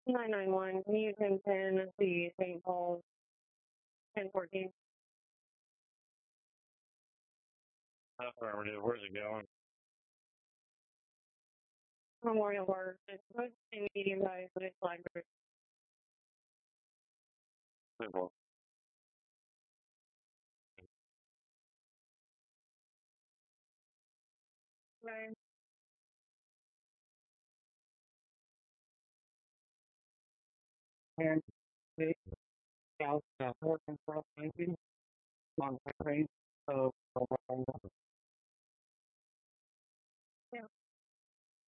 991, can you 1010 the St. Paul's 1014? Affirmative. Where's it going? Memorial Park. It's supposed to be medium size, but it's flag group. Simple. Right. And the South North and South 90 on the train. So,